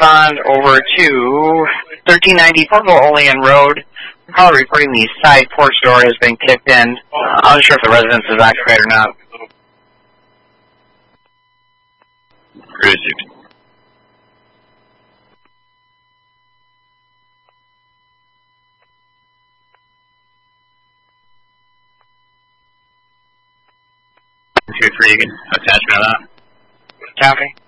respond over to 1390 Purple Olean Road. Caller reporting the side porch door has been kicked in. I'm not sure if the residence is occupied or not. Received. Two, three, attachment of that. Copy.